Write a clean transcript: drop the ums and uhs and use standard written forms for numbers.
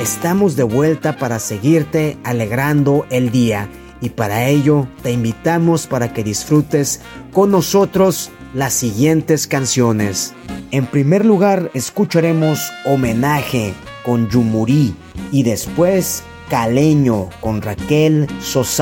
estamos de vuelta para seguirte alegrando el día y para ello te invitamos para que disfrutes con nosotros las siguientes canciones. En primer lugar escucharemos Homenaje con Yumurí y después Caleño con Raquel Sosa.